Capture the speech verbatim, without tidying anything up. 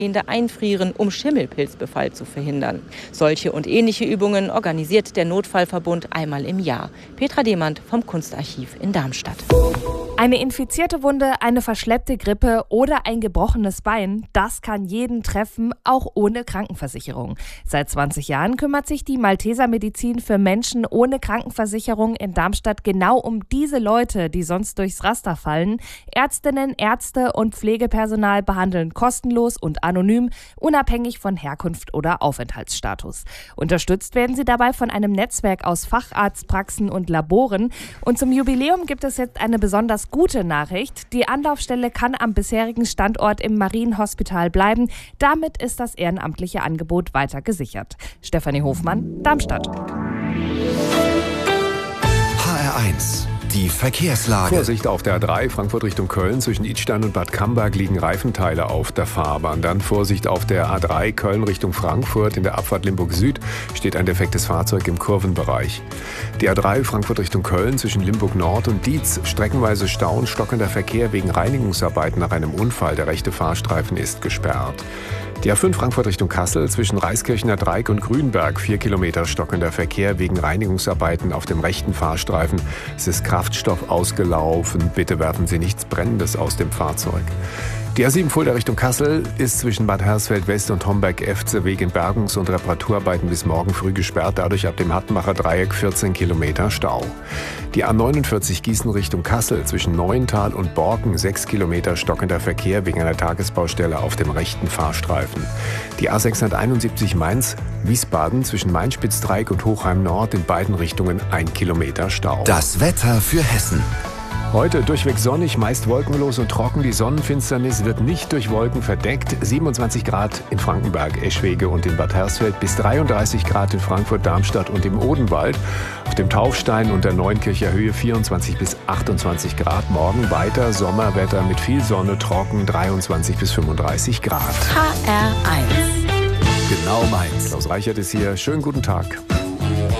einfrieren, um Schimmelpilzbefall zu verhindern. Solche und ähnliche Übungen organisiert der Notfallverbund einmal im Jahr. Petra Demand vom Kunstarchiv in Darmstadt. Eine infizierte Wunde, eine verschleppte Grippe oder ein gebrochenes Bein, das kann jeden treffen, auch ohne Krankenversicherung. Seit zwanzig Jahren kümmert sich die Malteser Medizin für Menschen ohne Krankenversicherung in Darmstadt genau um diese Leute, die sonst durchs Raster fallen. Ärztinnen, Ärzte und Pflegepersonal behandeln kostenlos und anonym, unabhängig von Herkunft oder Aufenthaltsstatus. Unterstützt werden sie dabei von einem Netzwerk aus Facharztpraxen und Laboren. Und zum Jubiläum gibt es jetzt eine besonders gute Nachricht. Die Anlaufstelle kann am bisherigen Standort im Marienhospital bleiben. Damit ist das ehrenamtliche Angebot weiter gesichert. Stefanie Hofmann, Darmstadt. H R eins. Die Verkehrslage. Vorsicht auf der A drei, Frankfurt Richtung Köln. Zwischen Idstein und Bad Camberg liegen Reifenteile auf der Fahrbahn. Dann Vorsicht auf der A drei, Köln Richtung Frankfurt. In der Abfahrt Limburg Süd steht ein defektes Fahrzeug im Kurvenbereich. Die A drei, Frankfurt Richtung Köln. Zwischen Limburg Nord und Dietz streckenweise Stau und stockender Verkehr wegen Reinigungsarbeiten nach einem Unfall. Der rechte Fahrstreifen ist gesperrt. Die A fünf Frankfurt Richtung Kassel zwischen Reiskirchener Dreieck und Grünberg. Vier Kilometer stockender Verkehr wegen Reinigungsarbeiten auf dem rechten Fahrstreifen. Es ist Kraftstoff ausgelaufen. Bitte werfen Sie nichts Brennendes aus dem Fahrzeug. Die A sieben Fulda Richtung Kassel ist zwischen Bad Hersfeld West und Homberg-Efze wegen Bergungs- und Reparaturarbeiten bis morgen früh gesperrt. Dadurch ab dem Hattenbacher Dreieck vierzehn Kilometer Stau. Die A neunundvierzig Gießen Richtung Kassel zwischen Neuental und Borken sechs Kilometer stockender Verkehr wegen einer Tagesbaustelle auf dem rechten Fahrstreifen. Die A sechshunderteinundsiebzig Mainz-Wiesbaden zwischen Mainspitz-Dreieck und Hochheim Nord in beiden Richtungen ein Kilometer Stau. Das Wetter für Hessen. Heute durchweg sonnig, meist wolkenlos und trocken. Die Sonnenfinsternis wird nicht durch Wolken verdeckt. siebenundzwanzig Grad in Frankenberg, Eschwege und in Bad Hersfeld bis dreiunddreißig Grad in Frankfurt, Darmstadt und im Odenwald. Auf dem Taufstein und der Neuenkircher Höhe vierundzwanzig bis achtundzwanzig Grad. Morgen weiter Sommerwetter mit viel Sonne, trocken dreiundzwanzig bis fünfunddreißig Grad. H R eins. Genau meins. Klaus Reichert ist hier. Schönen guten Tag.